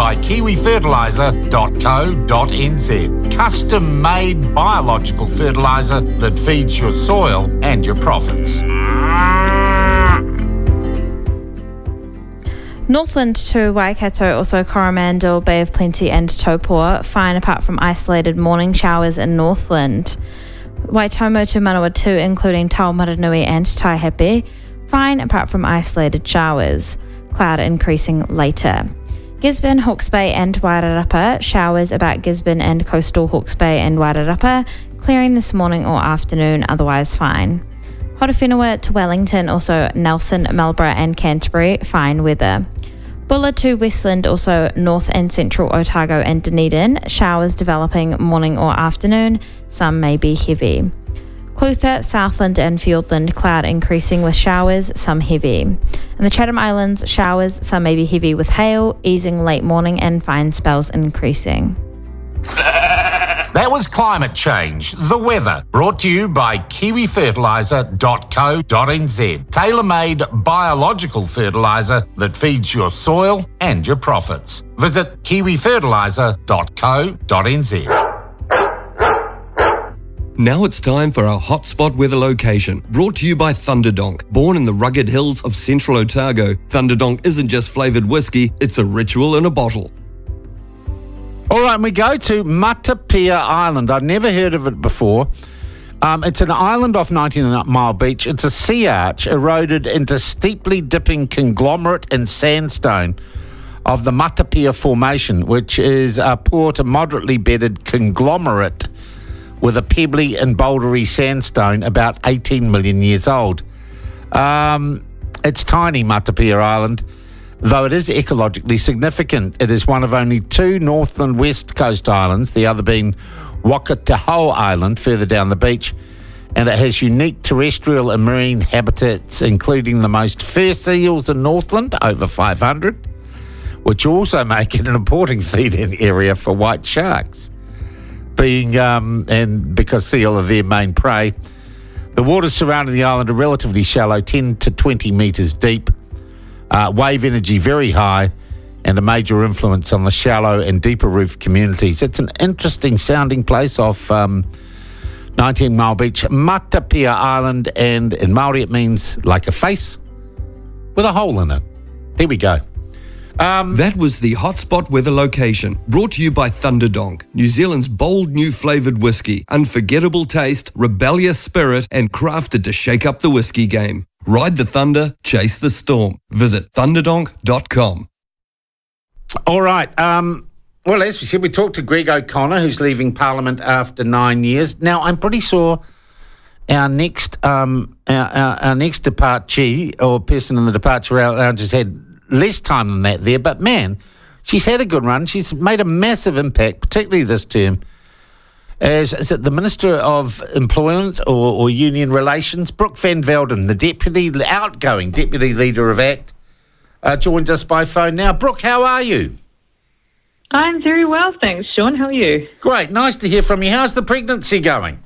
by kiwifertiliser.co.nz. Custom-made biological fertiliser that feeds your soil and your profits. Northland to Waikato, also Coromandel, Bay of Plenty and Taupo, fine apart from isolated morning showers in Northland. Waitomo to Manawatu, including Taumaranui and Taihape, fine apart from isolated showers. Cloud increasing later. Gisborne, Hawke's Bay and Wairarapa, showers about Gisborne and coastal Hawke's Bay and Wairarapa, clearing this morning or afternoon, otherwise fine. Horowhenua to Wellington, also Nelson, Marlborough and Canterbury, fine weather. Bulla to Westland, also North and Central Otago and Dunedin, showers developing morning or afternoon, some may be heavy. Clutha, Southland and Fiordland, cloud increasing with showers, some heavy. In the Chatham Islands, showers, some may be heavy with hail, easing late morning and fine spells increasing. That was Climate Change, the weather, brought to you by kiwifertiliser.co.nz. Tailor-made biological fertiliser that feeds your soil and your profits. Visit kiwifertiliser.co.nz. Now it's time for our hotspot weather location, brought to you by Thunderdonk. Born in the rugged hills of central Otago, Thunderdonk isn't just flavoured whiskey, it's a ritual in a bottle. All right, and we go to Matapia Island. I'd never heard of it before. It's an island off 19 Mile Beach. It's a sea arch eroded into steeply dipping conglomerate and sandstone of the Matapia Formation, which is a poor to moderately bedded conglomerate with a pebbly and bouldery sandstone about 18 million years old. It's tiny, Matapia Island, though it is ecologically significant. It is one of only two Northland West Coast islands, the other being Wakatahou Island further down the beach, and it has unique terrestrial and marine habitats, including the most fur seals in Northland, over 500, which also make it an important feeding area for white sharks, and because seal are their main prey. The waters surrounding the island are relatively shallow, 10 to 20 metres deep. Wave energy very high, and a major influence on the shallow and deeper reef communities. It's an interesting sounding place off 19 Mile Beach, Matapia Island, and in Māori it means like a face with a hole in it. There we go. That was the hotspot weather location, brought to you by Thunderdonk, New Zealand's bold new flavoured whiskey, unforgettable taste, rebellious spirit, and crafted to shake up the whiskey game. Ride the thunder, chase the storm. Visit thunderdonk.com. All right. Well, as we said, we talked to Greg O'Connor, who's leaving Parliament after 9 years. Now, I'm pretty sure our next departee or person in the departure lounge has had less time than that there. But, man, she's had a good run. She's made a massive impact, particularly this term. Is it the Minister of Employment or Union Relations, Brooke Van Velden, the outgoing Deputy Leader of ACT, joins us by phone now. Brooke, how are you? I'm very well, thanks, Sean. How are you? Great. Nice to hear from you. How's the pregnancy going?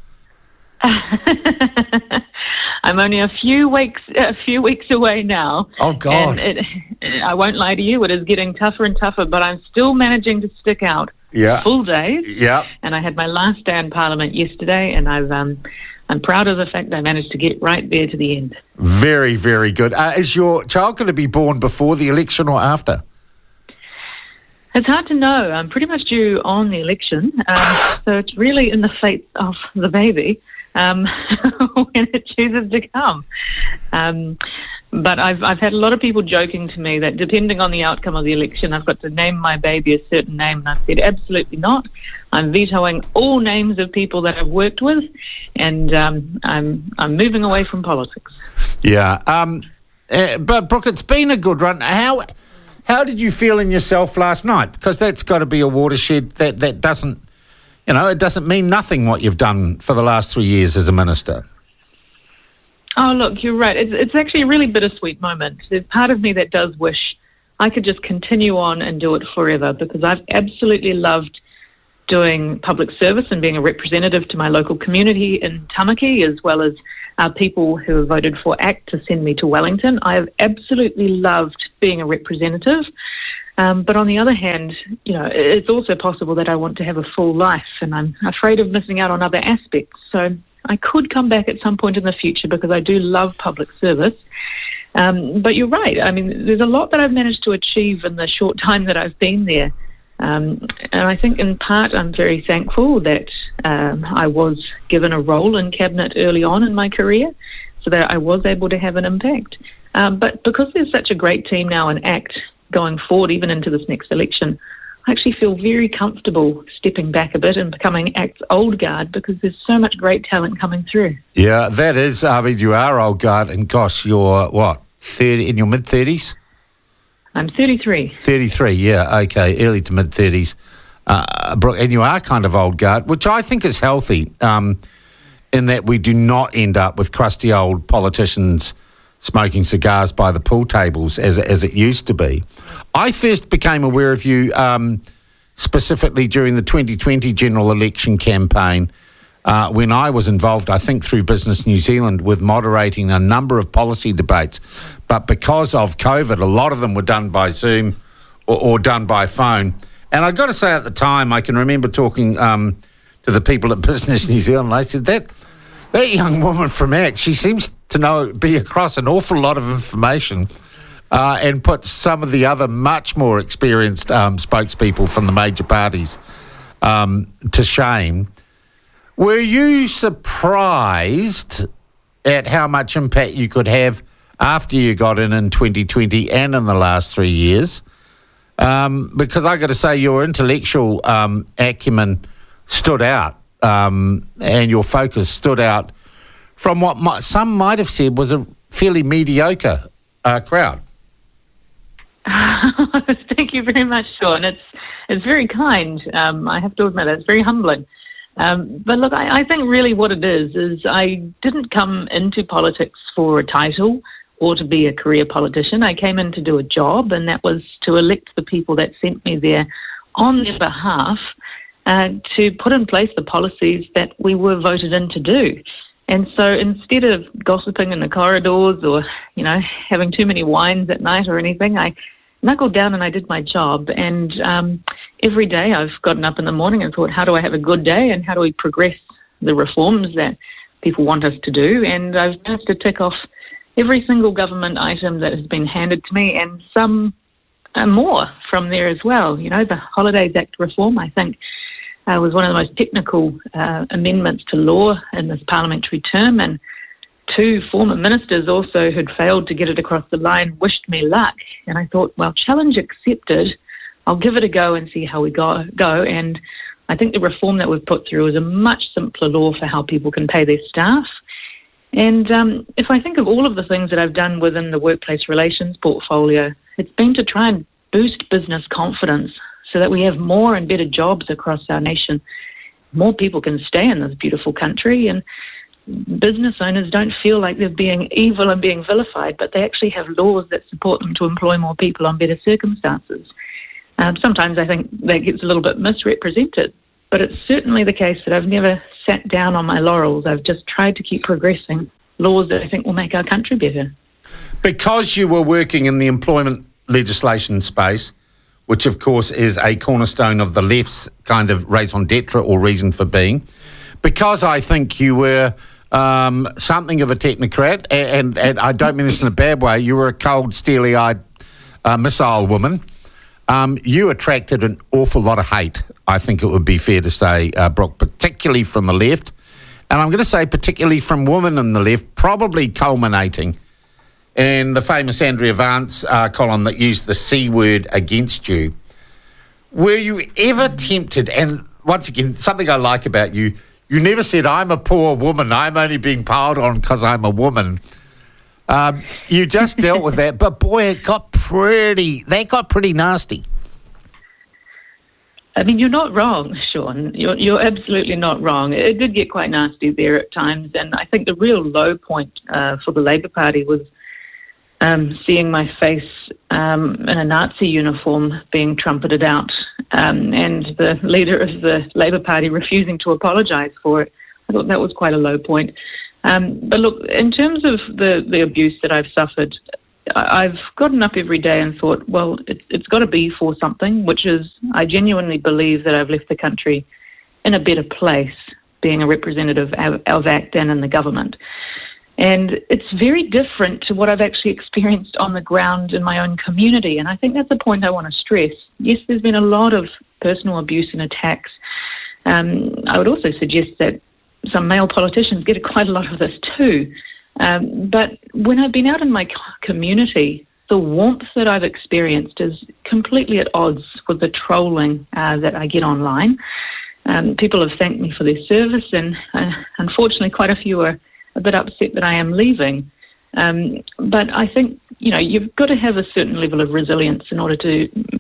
I'm only a few weeks away now. Oh, God. And I won't lie to you, it is getting tougher and tougher, but I'm still managing to stick out full days. Yeah. And I had my last day in Parliament yesterday, and I'm proud of the fact that I managed to get right there to the end. Very, very good. Is your child going to be born before the election or after? It's hard to know. I'm pretty much due on the election, so it's really in the fate of the baby when it chooses to come. But I've had a lot of people joking to me that depending on the outcome of the election, I've got to name my baby a certain name, and I've said absolutely not. I'm vetoing all names of people that I've worked with, and I'm moving away from politics. Yeah, but Brooke, it's been a good run. How did you feel in yourself last night? Because that's got to be a watershed that doesn't, it doesn't mean nothing what you've done for the last 3 years as a minister. Oh, look, you're right. It's actually a really bittersweet moment. There's part of me that does wish I could just continue on and do it forever, because I've absolutely loved doing public service and being a representative to my local community in Tamaki, as well as people who have voted for ACT to send me to Wellington. I have absolutely loved being a representative. But on the other hand, it's also possible that I want to have a full life, and I'm afraid of missing out on other aspects. So I could come back at some point in the future because I do love public service. But you're right. I mean, there's a lot that I've managed to achieve in the short time that I've been there. And I think in part I'm very thankful that I was given a role in Cabinet early on in my career so that I was able to have an impact. But because there's such a great team now in ACT going forward, even into this next election, I actually feel very comfortable stepping back a bit and becoming ACT's old guard because there's so much great talent coming through. Yeah, that is. I mean, you are old guard, and gosh, you're what, 30 in your mid-30s? I'm 33. 33, yeah, okay, early to mid-30s. Brooke, and you are kind of old guard, which I think is healthy in that we do not end up with crusty old politicians smoking cigars by the pool tables as it used to be. I first became aware of you specifically during the 2020 general election campaign when I was involved, I think through Business New Zealand, with moderating a number of policy debates. But because of COVID, a lot of them were done by Zoom or done by phone. And I've got to say at the time, I can remember talking to the people at Business New Zealand, and I said, that young woman from ACT, she seems to be across an awful lot of information and put some of the other much more experienced spokespeople from the major parties to shame. Were you surprised at how much impact you could have after you got in 2020 and in the last 3 years? Because I got to say your intellectual acumen stood out and your focus stood out from what some might have said was a fairly mediocre crowd. Thank you very much, Sean. It's very kind. I have to admit, it's very humbling. But look, I think really what it is I didn't come into politics for a title or to be a career politician. I came in to do a job, and that was to elect the people that sent me there on their behalf to put in place the policies that we were voted in to do. And so instead of gossiping in the corridors or, having too many wines at night or anything, I knuckled down and I did my job. And every day I've gotten up in the morning and thought, how do I have a good day and how do we progress the reforms that people want us to do? And I've managed to tick off every single government item that has been handed to me and some more from there as well. The Holidays Act reform, I think, was one of the most technical amendments to law in this parliamentary term, and 2 former ministers also who'd failed to get it across the line wished me luck. And I thought, well, challenge accepted. I'll give it a go and see how we go. And I think the reform that we've put through is a much simpler law for how people can pay their staff. And if I think of all of the things that I've done within the workplace relations portfolio, it's been to try and boost business confidence so that we have more and better jobs across our nation. More people can stay in this beautiful country, and business owners don't feel like they're being evil and being vilified, but they actually have laws that support them to employ more people on better circumstances. Sometimes I think that gets a little bit misrepresented, but it's certainly the case that I've never sat down on my laurels. I've just tried to keep progressing laws that I think will make our country better. Because you were working in the employment legislation space, which of course is a cornerstone of the left's kind of raison d'etre or reason for being, because I think you were something of a technocrat, and I don't mean this in a bad way, you were a cold, steely-eyed missile woman. You attracted an awful lot of hate, I think it would be fair to say, Brooke, particularly from the left. And I'm going to say particularly from women in the left, probably culminating in the famous Andrea Vance column that used the C word against you. Were you ever tempted, and once again, something I like about you, you never said, I'm a poor woman, I'm only being piled on because I'm a woman. You just dealt with that, but boy, that got pretty nasty. I mean, you're not wrong, Sean. You're absolutely not wrong. It did get quite nasty there at times, and I think the real low point for the Labour Party was seeing my face in a Nazi uniform being trumpeted out, and the leader of the Labour Party refusing to apologise for it. I thought that was quite a low point. But look, in terms of the abuse that I've suffered, I've gotten up every day and thought, well, it's got to be for something, which is I genuinely believe that I've left the country in a better place being a representative of ACT and in the government. And it's very different to what I've actually experienced on the ground in my own community. And I think that's a point I want to stress. Yes, there's been a lot of personal abuse and attacks. I would also suggest that some male politicians get quite a lot of this too. But when I've been out in my community, the warmth that I've experienced is completely at odds with the trolling that I get online. People have thanked me for their service, and unfortunately quite a few are a bit upset that I am leaving. But I think, you've got to have a certain level of resilience in order to